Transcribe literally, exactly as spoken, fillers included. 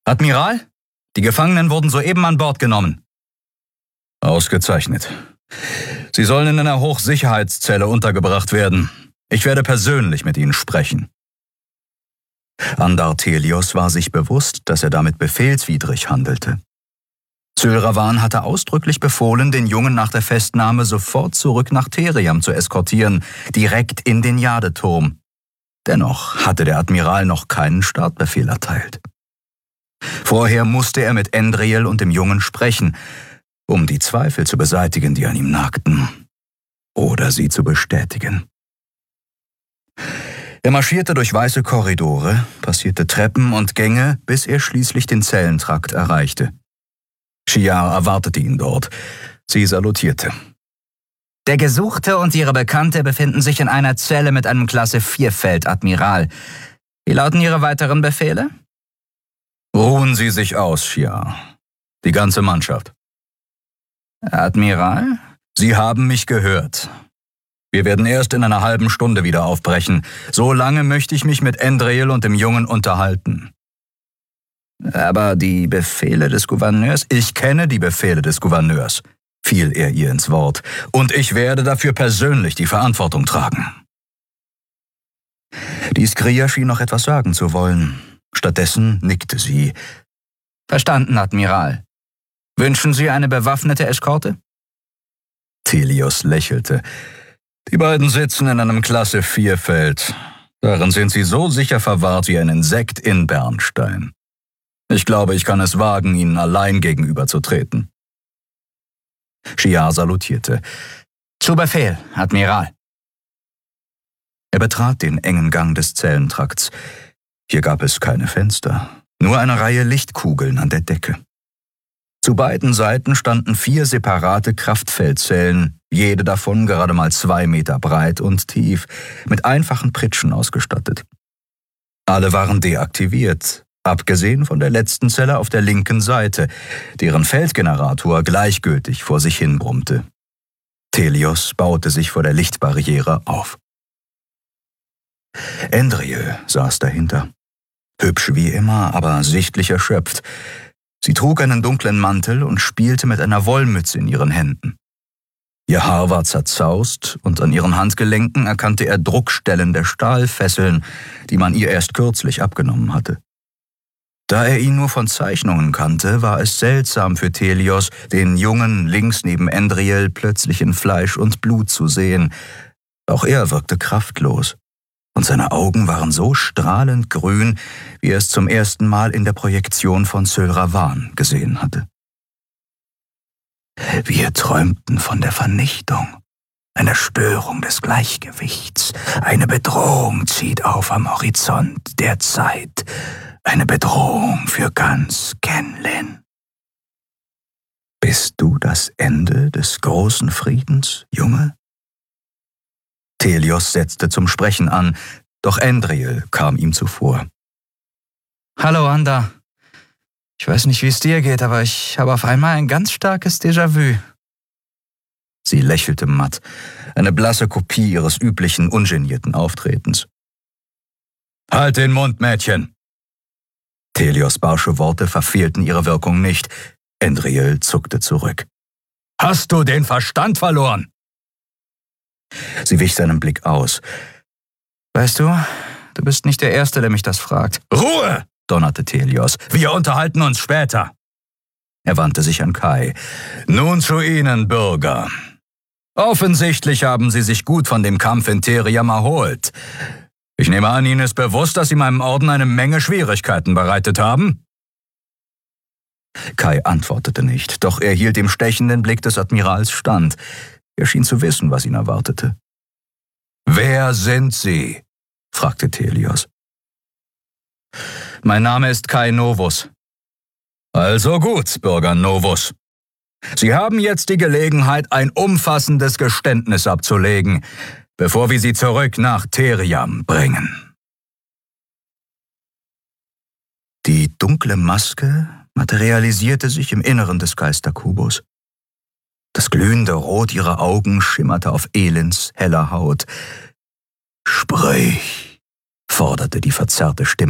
Admiral, die Gefangenen wurden soeben an Bord genommen. Ausgezeichnet. Sie sollen in einer Hochsicherheitszelle untergebracht werden. Ich werde persönlich mit ihnen sprechen. Andar Thelios war sich bewusst, dass er damit befehlswidrig handelte. Zylravan hatte ausdrücklich befohlen, den Jungen nach der Festnahme sofort zurück nach Theriam zu eskortieren, direkt in den Jadeturm. Dennoch hatte der Admiral noch keinen Startbefehl erteilt. Vorher musste er mit Endriel und dem Jungen sprechen, um die Zweifel zu beseitigen, die an ihm nagten, oder sie zu bestätigen. Er marschierte durch weiße Korridore, passierte Treppen und Gänge, bis er schließlich den Zellentrakt erreichte. Shiar erwartete ihn dort. Sie salutierte. »Der Gesuchte und Ihre Bekannte befinden sich in einer Zelle mit einem Klasse vier Feld, Admiral. Wie lauten Ihre weiteren Befehle?« »Ruhen Sie sich aus, Shiar. Die ganze Mannschaft.« »Admiral?« »Sie haben mich gehört. Wir werden erst in einer halben Stunde wieder aufbrechen. So lange möchte ich mich mit Endriel und dem Jungen unterhalten.« »Aber die Befehle des Gouverneurs?« »Ich kenne die Befehle des Gouverneurs«, fiel er ihr ins Wort, »und ich werde dafür persönlich die Verantwortung tragen.« Die Skria schien noch etwas sagen zu wollen. Stattdessen nickte sie. »Verstanden, Admiral. Wünschen Sie eine bewaffnete Eskorte?« Thelios lächelte. »Die beiden sitzen in einem Klasse vier Feld. Darin sind sie so sicher verwahrt wie ein Insekt in Bernstein. Ich glaube, ich kann es wagen, ihnen allein gegenüberzutreten.« Shiar salutierte. »Zu Befehl, Admiral.« Er betrat den engen Gang des Zellentrakts. Hier gab es keine Fenster, nur eine Reihe Lichtkugeln an der Decke. Zu beiden Seiten standen vier separate Kraftfeldzellen, jede davon gerade mal zwei Meter breit und tief, mit einfachen Pritschen ausgestattet. Alle waren deaktiviert, abgesehen von der letzten Zelle auf der linken Seite, deren Feldgenerator gleichgültig vor sich hin brummte. Thelios baute sich vor der Lichtbarriere auf. Endriel saß dahinter. Hübsch wie immer, aber sichtlich erschöpft. Sie trug einen dunklen Mantel und spielte mit einer Wollmütze in ihren Händen. Ihr Haar war zerzaust und an ihren Handgelenken erkannte er Druckstellen der Stahlfesseln, die man ihr erst kürzlich abgenommen hatte. Da er ihn nur von Zeichnungen kannte, war es seltsam für Thelios, den Jungen links neben Endriel plötzlich in Fleisch und Blut zu sehen. Auch er wirkte kraftlos, und seine Augen waren so strahlend grün, wie er es zum ersten Mal in der Projektion von Zylravan gesehen hatte. Wir träumten von der Vernichtung, einer Störung des Gleichgewichts. Eine Bedrohung zieht auf am Horizont der Zeit. Eine Bedrohung für ganz Kenlin. Bist du das Ende des großen Friedens, Junge? Thelios setzte zum Sprechen an, doch Endriel kam ihm zuvor. »Hallo, Andar. Ich weiß nicht, wie es dir geht, aber ich habe auf einmal ein ganz starkes Déjà-vu.« Sie lächelte matt, eine blasse Kopie ihres üblichen, ungenierten Auftretens. »Halt den Mund, Mädchen!« Thelios barsche Worte verfehlten ihre Wirkung nicht. Endriel zuckte zurück. »Hast du den Verstand verloren?« Sie wich seinem Blick aus. »Weißt du, du bist nicht der Erste, der mich das fragt.« »Ruhe!« donnerte Thelios. »Wir unterhalten uns später.« Er wandte sich an Kai. »Nun zu Ihnen, Bürger. Offensichtlich haben Sie sich gut von dem Kampf in Theriam erholt. Ich nehme an, Ihnen ist bewusst, dass Sie meinem Orden eine Menge Schwierigkeiten bereitet haben?« Kai antwortete nicht, doch er hielt dem stechenden Blick des Admirals stand. Er schien zu wissen, was ihn erwartete. »Wer sind Sie?« fragte Thelios. »Mein Name ist Kai Novus.« »Also gut, Bürger Novus. Sie haben jetzt die Gelegenheit, ein umfassendes Geständnis abzulegen, bevor wir Sie zurück nach Theriam bringen.« Die dunkle Maske materialisierte sich im Inneren des Geisterkubus. Das glühende Rot ihrer Augen schimmerte auf Elends heller Haut. »Sprich«, forderte die verzerrte Stimme.